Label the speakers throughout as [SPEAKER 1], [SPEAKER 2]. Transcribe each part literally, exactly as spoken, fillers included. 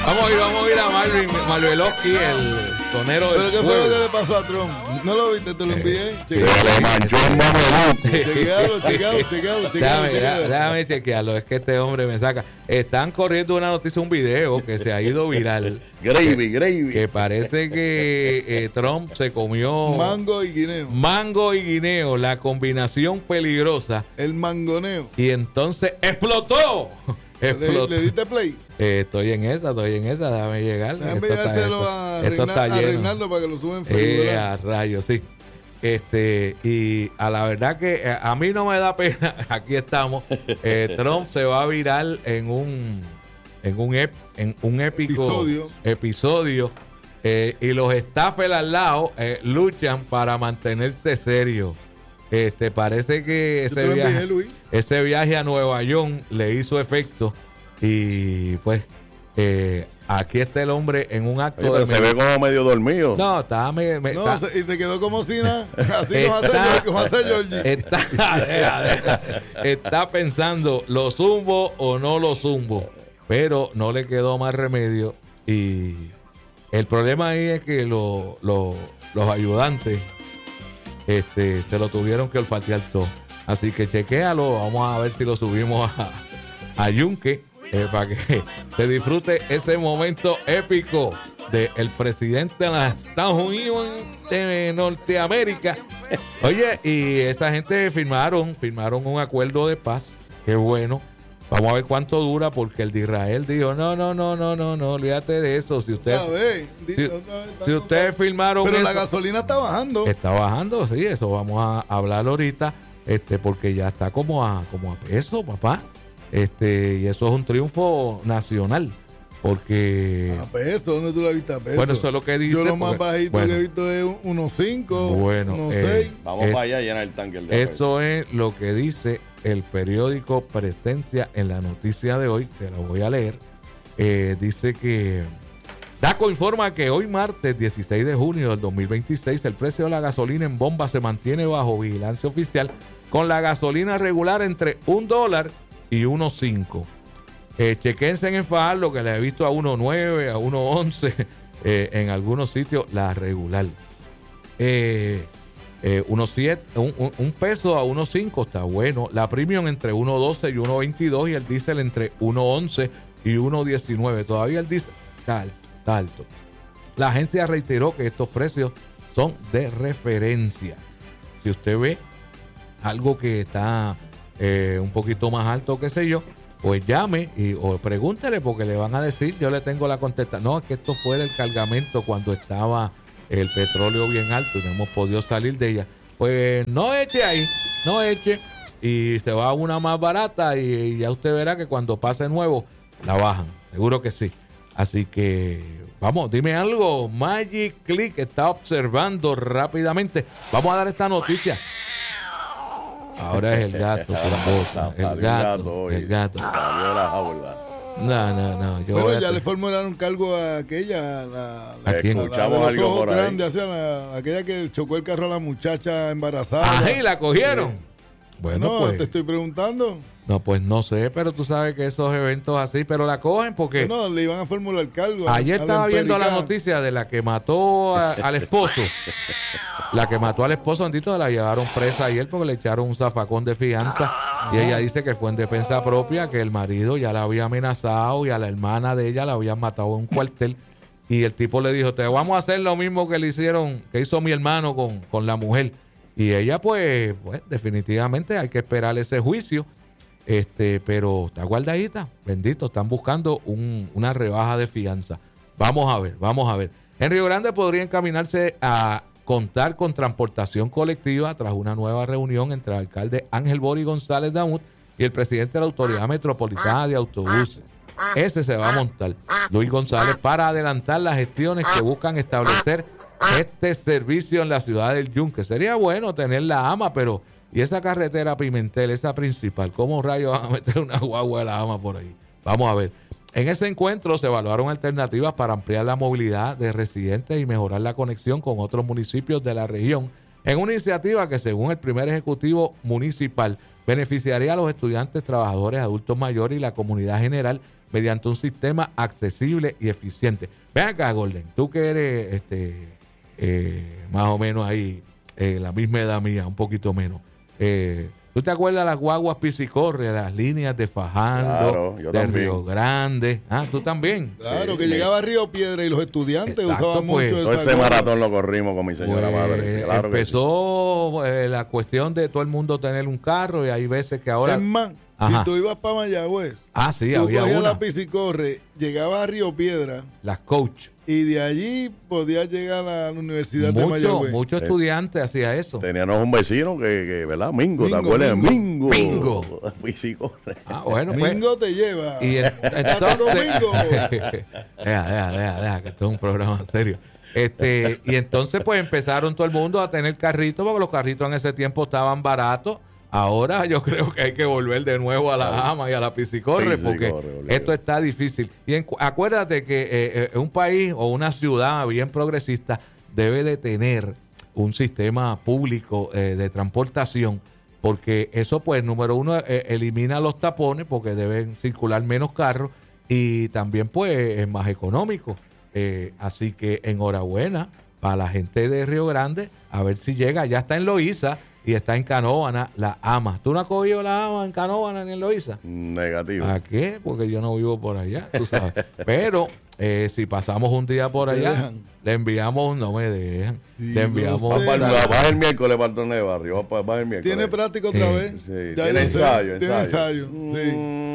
[SPEAKER 1] Vamos a ir, vamos a ir a Marvin Marveloski, el tonero del
[SPEAKER 2] ¿Pero qué fue
[SPEAKER 1] pueblo.
[SPEAKER 2] lo que le pasó a Trump? ¿No lo viste? Te lo envié.
[SPEAKER 3] Que le manchó el mameluco.
[SPEAKER 2] Chequealo, chequealo, chequealo, chequealo.
[SPEAKER 1] Déjame,
[SPEAKER 2] chequealo.
[SPEAKER 1] déjame chequearlo, es que este hombre me saca. Están corriendo una noticia, un video que se ha ido viral.
[SPEAKER 3] Gravy, gravy.
[SPEAKER 1] Que parece que eh, Trump se comió
[SPEAKER 2] Mango y guineo.
[SPEAKER 1] mango y guineo, la combinación peligrosa,
[SPEAKER 2] El mangoneo.
[SPEAKER 1] y entonces explotó.
[SPEAKER 2] ¿Le,
[SPEAKER 1] Explotó.
[SPEAKER 2] le diste play?
[SPEAKER 1] Eh, estoy en esa, estoy en esa, déjame llegar.
[SPEAKER 2] Déjame
[SPEAKER 1] Esto está-
[SPEAKER 2] llegárselo
[SPEAKER 1] esto-
[SPEAKER 2] a,
[SPEAKER 1] esto está
[SPEAKER 2] Reinaldo, a
[SPEAKER 1] lleno.
[SPEAKER 2] Reinaldo para que lo suba en Facebook.
[SPEAKER 1] Eh,
[SPEAKER 2] ¿verdad?
[SPEAKER 1] a rayos, sí. Este, y a la verdad que eh, a mí no me da pena, aquí estamos. Eh, Trump se va a virar en un en un ep- en un épico
[SPEAKER 2] Episodio.
[SPEAKER 1] episodio, eh, y los staffers al lado eh, luchan para mantenerse serios. Este, parece que
[SPEAKER 2] Yo te
[SPEAKER 1] ese
[SPEAKER 2] lo envié,
[SPEAKER 1] viaje,
[SPEAKER 2] Luis.
[SPEAKER 1] ese viaje a Nueva York le hizo efecto, y pues eh, aquí está el hombre en un acto
[SPEAKER 3] Oye, pero
[SPEAKER 1] de
[SPEAKER 3] se ve como medio dormido.
[SPEAKER 1] no, está, me, me-
[SPEAKER 2] No,
[SPEAKER 1] está-
[SPEAKER 2] se- y se quedó como si nada. Así como hace
[SPEAKER 1] Está-
[SPEAKER 2] Georgie. Como hace Georgie.
[SPEAKER 1] Está, deja, deja. Está pensando, ¿lo zumbo o no lo zumbo? Pero no le quedó más remedio. Y el problema ahí es que lo- lo- los ayudantes este, se lo tuvieron que olfatear todo. Así que chequéalo. Vamos a ver si lo subimos a, a Yunque, eh, para que se disfrute ese momento épico del presidente de los Estados Unidos de Norteamérica. Oye, y esa gente firmaron, firmaron un acuerdo de paz. Qué bueno. Vamos a ver cuánto dura, porque el de Israel dijo, no, no, no, no, no, no, olvídate de eso. Si ustedes,
[SPEAKER 2] A ver, di-
[SPEAKER 1] si,
[SPEAKER 2] otra vez,
[SPEAKER 1] si ustedes firmaron
[SPEAKER 2] Pero la
[SPEAKER 1] eso,
[SPEAKER 2] gasolina está bajando.
[SPEAKER 1] está bajando, sí, eso vamos a hablar ahorita, este, porque ya está como a, como a peso, papá. Este, y eso es un triunfo nacional, porque
[SPEAKER 2] A peso, ¿dónde tú la viste a peso?
[SPEAKER 1] bueno, eso es lo que dice.
[SPEAKER 2] Yo lo más
[SPEAKER 1] porque-
[SPEAKER 2] bajito
[SPEAKER 1] bueno,
[SPEAKER 2] que he visto es uno cinco,
[SPEAKER 1] Bueno,
[SPEAKER 2] uno
[SPEAKER 1] eh,
[SPEAKER 2] seis.
[SPEAKER 3] Vamos
[SPEAKER 1] Eh,
[SPEAKER 3] para allá a llenar el tanque. El de
[SPEAKER 1] Eso es lo que dice el periódico Presencia en la noticia de hoy. Te la voy a leer. Eh, dice que DACO informa que hoy martes dieciséis de junio del dos mil veintiséis el precio de la gasolina en bomba se mantiene bajo vigilancia oficial, con la gasolina regular entre un dólar y uno cinco. Eh, chequense en Fajardo, que la he visto a uno nueve, a uno once, eh, en algunos sitios la regular. Eh, eh, uno siete, un, un- un peso a uno cinco está bueno. La premium entre uno doce y uno veintidós, y el diésel entre uno once y uno diecinueve. Todavía el diésel está alto, está alto. La agencia reiteró que estos precios son de referencia. Si usted ve algo que está eh, un poquito más alto, qué sé yo, pues llame y, o pregúntele, porque le van a decir, yo le tengo la contestación. No, es que esto fue del cargamento cuando estaba el petróleo bien alto y no hemos podido salir de ella. Pues no eche ahí, no eche, y se va a una más barata, y, y ya usted verá que cuando pase nuevo la bajan, seguro que sí. Así que vamos, dime algo. Magic Click está observando rápidamente. Vamos a dar esta noticia. Ahora es el gato, tramposa, el gato, el gato.
[SPEAKER 3] Salió de la jaula.
[SPEAKER 1] No, no, no. Yo
[SPEAKER 2] Bueno,
[SPEAKER 1] voy a
[SPEAKER 2] ya
[SPEAKER 1] hacer-
[SPEAKER 2] le formularon cargo a aquella, la,
[SPEAKER 1] ¿A quién?
[SPEAKER 2] la- la
[SPEAKER 3] Escuchamos
[SPEAKER 2] de los
[SPEAKER 3] algo
[SPEAKER 2] ojos
[SPEAKER 3] por ahí.
[SPEAKER 2] grandes, o sea, la- aquella que chocó el carro a la muchacha embarazada.
[SPEAKER 1] Ahí la cogieron.
[SPEAKER 2] Sí.
[SPEAKER 1] Bueno,
[SPEAKER 2] no,
[SPEAKER 1] pues.
[SPEAKER 2] te estoy preguntando.
[SPEAKER 1] No, pues no sé, pero tú sabes que esos eventos así, pero la cogen porque
[SPEAKER 2] No, le iban a formular cargo.
[SPEAKER 1] ayer
[SPEAKER 2] a la
[SPEAKER 1] estaba viendo la
[SPEAKER 2] empérica.
[SPEAKER 1] noticia de la que mató a- al esposo. La que mató al esposo, Andito, la llevaron presa ayer porque le echaron un zafacón de fianza. Y ella dice que fue en defensa propia, que el marido ya la había amenazado y a la hermana de ella la habían matado en un cuartel. Y el tipo le dijo, te vamos a hacer lo mismo que le hicieron, que hizo mi hermano con, con la mujer. Y ella, pues, pues, definitivamente hay que esperar ese juicio. Este, pero está guardadita, bendito, están buscando un- una rebaja de fianza. Vamos a ver, vamos a ver. En Río Grande podría encaminarse a contar con transportación colectiva tras una nueva reunión entre el alcalde Ángel Bori González Damut y el presidente de la Autoridad Metropolitana de Autobuses. Ese se va a montar, Luis González, para adelantar las gestiones que buscan establecer este servicio en la ciudad del Yunque. Sería bueno tener la AMA, pero y esa carretera Pimentel, esa principal, ¿cómo rayos van a meter una guagua de la AMA por ahí? Vamos a ver. En ese encuentro se evaluaron alternativas para ampliar la movilidad de residentes y mejorar la conexión con otros municipios de la región, en una iniciativa que, según el primer ejecutivo municipal, beneficiaría a los estudiantes, trabajadores, adultos mayores y la comunidad general, mediante un sistema accesible y eficiente. Ven acá, Golden, tú que eres este, eh, más o menos ahí, eh, la misma edad mía, un poquito menos. Eh, ¿Tú te acuerdas de las guaguas Piscicorre, las líneas de Fajardo,
[SPEAKER 3] Claro, yo
[SPEAKER 1] de
[SPEAKER 3] también.
[SPEAKER 1] Río Grande? Ah, ¿tú también?
[SPEAKER 2] Claro,
[SPEAKER 3] Sí,
[SPEAKER 2] que
[SPEAKER 3] me-
[SPEAKER 2] llegaba a Río Piedra y los estudiantes
[SPEAKER 1] Exacto,
[SPEAKER 2] usaban
[SPEAKER 1] pues.
[SPEAKER 2] mucho
[SPEAKER 3] Todo
[SPEAKER 2] esa
[SPEAKER 3] ese
[SPEAKER 2] guagua.
[SPEAKER 3] maratón lo corrimos con mi señora
[SPEAKER 1] Pues,
[SPEAKER 3] madre. sí, claro que sí.
[SPEAKER 1] empezó eh, la cuestión de todo el mundo tener un carro y hay veces que ahora...
[SPEAKER 2] Es más,
[SPEAKER 1] Ajá.
[SPEAKER 2] si tú ibas para Mayagüez,
[SPEAKER 1] Ah, sí,
[SPEAKER 2] tú
[SPEAKER 1] había
[SPEAKER 2] cogías
[SPEAKER 1] una.
[SPEAKER 2] la Piscicorre, llegabas a Río Piedra
[SPEAKER 1] Las coach.
[SPEAKER 2] y de allí podías llegar a la Universidad de
[SPEAKER 1] Muchos
[SPEAKER 2] Mayagüez.
[SPEAKER 1] muchos
[SPEAKER 3] Sí.
[SPEAKER 1] estudiantes hacían eso.
[SPEAKER 3] Teníamos un vecino que, que ¿verdad? Mingo, ¿te
[SPEAKER 2] Mingo,
[SPEAKER 3] acuerdas?
[SPEAKER 2] Mingo.
[SPEAKER 3] Mingo.
[SPEAKER 1] Mingo.
[SPEAKER 3] Piscicorre.
[SPEAKER 1] Ah, bueno, pues.
[SPEAKER 2] Mingo te lleva.
[SPEAKER 1] Y en-
[SPEAKER 2] Santo Domingo.
[SPEAKER 1] entonces, deja, deja, deja, deja, que esto es un programa serio. Este, y entonces pues empezaron todo el mundo a tener carritos, porque los carritos en ese tiempo estaban baratos. Ahora yo creo que hay que volver de nuevo a la Ama y a la Piscicorre, porque
[SPEAKER 3] Piscicorre, olvídate.
[SPEAKER 1] esto está difícil. Y en- acuérdate que eh, eh, un país o una ciudad bien progresista debe de tener un sistema público eh, de transportación, porque eso pues número uno eh, elimina los tapones porque deben circular menos carros y también pues es más económico. Eh, así que enhorabuena para la gente de Río Grande, a ver si llega. Ya está en Loíza y está en Canóvana la Ama. ¿Tú no has cogido la Ama en Canóvana ni en Loíza?
[SPEAKER 3] Negativo.
[SPEAKER 1] ¿A qué? Porque yo no vivo por allá, tú sabes. Pero eh, si pasamos un día por
[SPEAKER 2] ¿Te
[SPEAKER 1] allá,
[SPEAKER 2] dejan?
[SPEAKER 1] le enviamos, no me dejan,
[SPEAKER 2] Sí,
[SPEAKER 1] le enviamos...
[SPEAKER 2] no
[SPEAKER 3] Va,
[SPEAKER 2] sé.
[SPEAKER 3] para el-
[SPEAKER 1] la-
[SPEAKER 3] va el miércoles para el torneo de barrio. Va, para- va el miércoles.
[SPEAKER 2] Tiene práctica otra
[SPEAKER 1] Eh,
[SPEAKER 2] vez.
[SPEAKER 3] Sí,
[SPEAKER 2] Ya
[SPEAKER 3] tiene
[SPEAKER 2] yo sé.
[SPEAKER 3] ensayo,
[SPEAKER 2] Tiene
[SPEAKER 3] ensayo.
[SPEAKER 2] ensayo. Sí.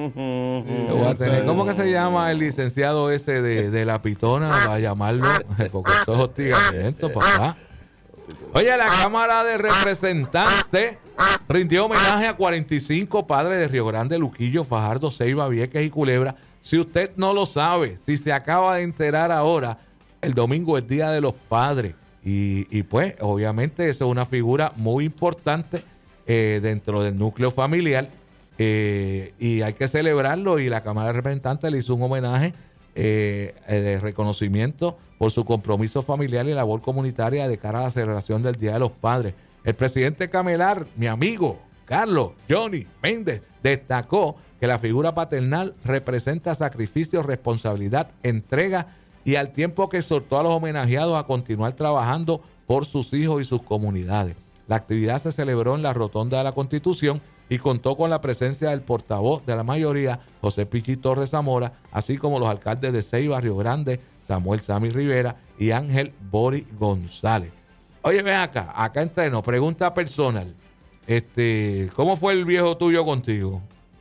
[SPEAKER 3] Mm,
[SPEAKER 1] Le voy a tener- ¿Cómo que se llama el licenciado ese de, de la pitona para llamarlo? Porque esto es hostigamiento, papá. Oye, la Cámara de Representantes rindió homenaje a cuarenta y cinco padres de Río Grande, Luquillo, Fajardo, Ceiba, Vieques y Culebra. Si usted no lo sabe, si se acaba de enterar ahora, el domingo es Día de los Padres. Y, y pues, obviamente, eso es una figura muy importante eh, dentro del núcleo familiar. Eh, y hay que celebrarlo, y la Cámara de Representantes le hizo un homenaje eh, eh, de reconocimiento por su compromiso familiar y labor comunitaria de cara a la celebración del Día de los Padres. El presidente Camelar, mi amigo Carlos Johnny Méndez, destacó que la figura paternal representa sacrificio, responsabilidad, entrega, y al tiempo que exhortó a los homenajeados a continuar trabajando por sus hijos y sus comunidades. La actividad se celebró en la Rotonda de la Constitución y contó con la presencia del portavoz de la mayoría, José Pichi Torres Zamora, así como los alcaldes de Ceiba, Río Grande, Samuel Sammy Rivera y Ángel Bori González. Oye, ven acá, acá entreno, pregunta personal. Este, ¿cómo fue el viejo tuyo contigo?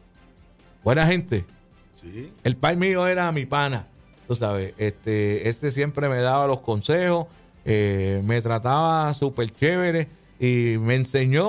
[SPEAKER 1] Buena gente.
[SPEAKER 2] Sí.
[SPEAKER 1] El pai mío era mi pana, tú sabes. Este, este siempre me daba los consejos, eh, me trataba súper chévere y me enseñó